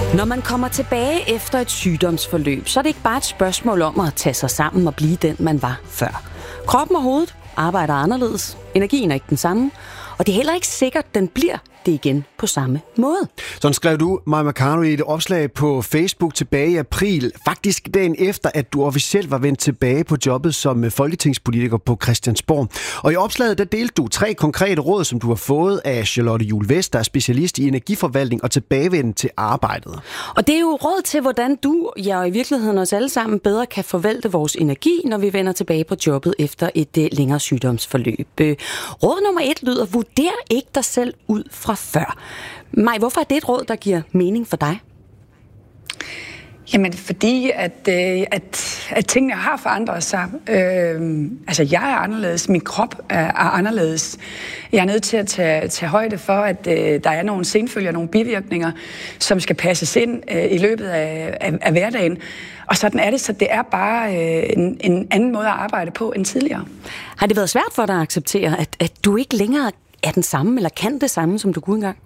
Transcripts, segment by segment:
Når man kommer tilbage efter et sygdomsforløb, så er det ikke bare et spørgsmål om at tage sig sammen og blive den, man var før. Kroppen og hovedet arbejder anderledes, energien er ikke den samme, og det er heller ikke sikkert, den bliver det igen på samme måde. Sådan skrev du, Mai Mercado, i et opslag på Facebook tilbage i april, faktisk dagen efter, at du officielt var vendt tilbage på jobbet som folketingspolitiker på Christiansborg. Og i opslaget, der delte du 3 konkrete råd, som du har fået af Charlotte Juhl West, der er specialist i energiforvaltning og tilbagevenden til arbejdet. Og det er jo råd til, hvordan du, og i virkeligheden os alle sammen, bedre kan forvalte vores energi, når vi vender tilbage på jobbet efter et længere sygdomsforløb. Råd nummer 1 lyder, vurder ikke dig selv ud fra før. Maj, hvorfor er det et råd, der giver mening for dig? Jamen, fordi at tingene har forandret sig. Altså, jeg er anderledes. Min krop er anderledes. Jeg er nødt til at tage højde for, at der er nogle senfølger, nogle bivirkninger, som skal passes ind i løbet af hverdagen. Og sådan er det, så det er bare en anden måde at arbejde på end tidligere. Har det været svært for dig at acceptere, at du ikke længere er den samme, eller kan det samme, som du kunne engang?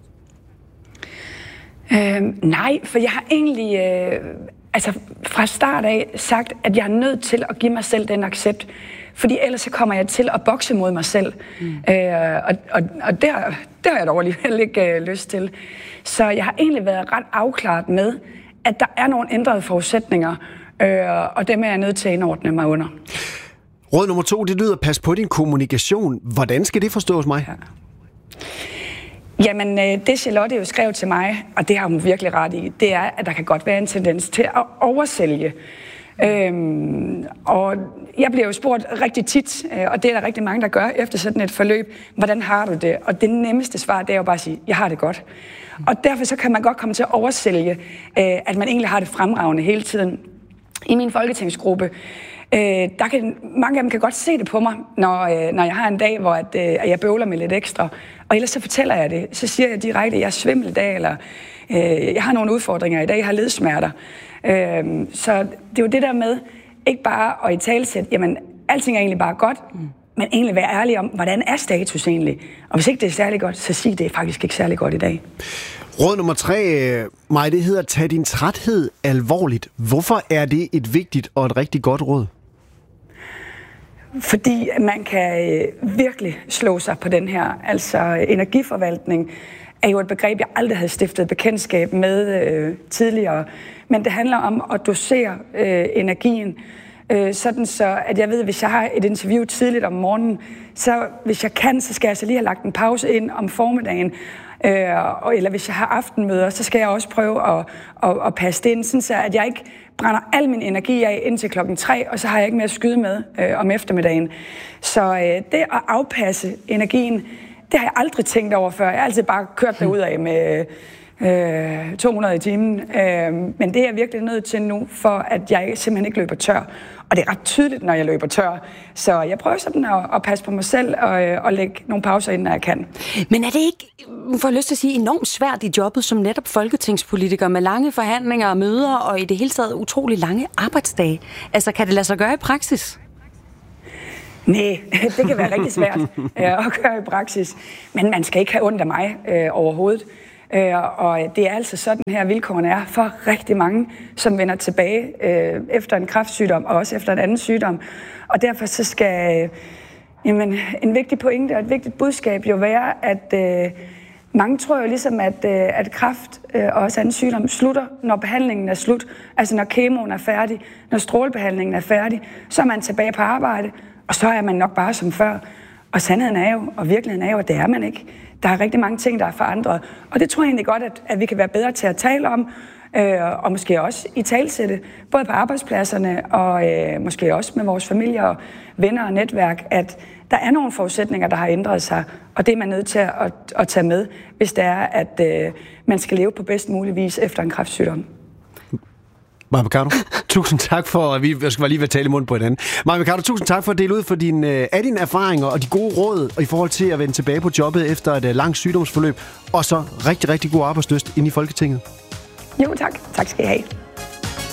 Nej, for jeg har egentlig fra start af sagt, at jeg er nødt til at give mig selv den accept, fordi ellers så kommer jeg til at bokse mod mig selv. Og det har jeg dog alligevel ikke lyst til. Så jeg har egentlig været ret afklaret med, at der er nogle ændrede forudsætninger, og dem er jeg nødt til at indordne mig under. Råd nummer 2, det lyder, pas på din kommunikation. Hvordan skal det forstås, Maj? Ja. Jamen, det Charlotte jo skrev til mig, og det har hun virkelig ret i, det er, at der kan godt være en tendens til at oversælge. Og jeg bliver jo spurgt rigtig tit, og det er der rigtig mange, der gør efter sådan et forløb, hvordan har du det? Og det nemmeste svar, det er jo bare at sige, jeg har det godt. Og derfor så kan man godt komme til at oversælge, at man egentlig har det fremragende hele tiden. I min folketingsgruppe, der kan mange af dem kan godt se det på mig, når jeg har en dag, hvor jeg bøvler med lidt ekstra. Og ellers så fortæller jeg det. Så siger jeg direkte, at jeg er svimmel i dag, eller jeg har nogle udfordringer i dag, jeg har ledsmerter. Så det er jo det der med, ikke bare at italesætte, jamen alting er egentlig bare godt, men egentlig være ærlig om, hvordan er status egentlig? Og hvis ikke det er særlig godt, så sig det er faktisk ikke særlig godt i dag. Råd nummer 3, Maj, det hedder, tag din træthed alvorligt. Hvorfor er det et vigtigt og et rigtig godt råd? Fordi man kan virkelig slå sig på den her. Altså energiforvaltning er jo et begreb, jeg aldrig havde stiftet bekendtskab med tidligere. Men det handler om at dosere energien, sådan så at jeg ved, hvis jeg har et interview tidligt om morgenen, så hvis jeg kan, så skal jeg så lige have lagt en pause ind om formiddagen. Eller hvis jeg har aftenmøder, så skal jeg også prøve at passe det ind, sådan så at jeg ikke brænder al min energi af indtil 3:00, og så har jeg ikke mere at skyde med om eftermiddagen. Så det at afpasse energien, det har jeg aldrig tænkt over før. Jeg har altid bare kørt derudad med 200 i timen. Men det er jeg virkelig nødt til nu, for at jeg simpelthen ikke løber tør. Og det er ret tydeligt, når jeg løber tør. Så jeg prøver sådan at passe på mig selv og lægge nogle pauser ind, når jeg kan. Men er det ikke, får jeg lyst til at sige, enormt svært i jobbet som netop folketingspolitiker med lange forhandlinger og møder og i det hele taget utrolig lange arbejdsdage? Altså, kan det lade sig gøre i praksis? Nej, det kan være rigtig svært at gøre i praksis. Men man skal ikke have ondt af mig overhovedet. Og det er altså sådan her vilkårene er for rigtig mange, som vender tilbage efter en kræftsygdom og også efter en anden sygdom. Og derfor så skal en vigtig pointe og et vigtigt budskab jo være, at mange tror jo ligesom, at kræft og også anden sygdom slutter, når behandlingen er slut. Altså når kemoen er færdig, når strålebehandlingen er færdig, så er man tilbage på arbejde, og så er man nok bare som før. Og sandheden er jo, og virkeligheden er jo, at det er man ikke. Der er rigtig mange ting, der er forandret. Og det tror jeg egentlig godt, at vi kan være bedre til at tale om, og måske også i talsætte, både på arbejdspladserne og måske også med vores familie og venner og netværk, at der er nogle forudsætninger, der har ændret sig, og det er man nødt til at tage med, hvis det er, at man skal leve på bedst mulig vis efter en kræftsygdom. Mai Mercado, tusind tak for, at vi skal lige være tale i munden på hinanden. Mai Mercado, tusind tak for at dele ud for dine erfaringer og de gode råd i forhold til at vende tilbage på jobbet efter et langt sygdomsforløb, og så rigtig, rigtig god arbejdslyst inde i Folketinget. Jo, tak. Tak skal I have.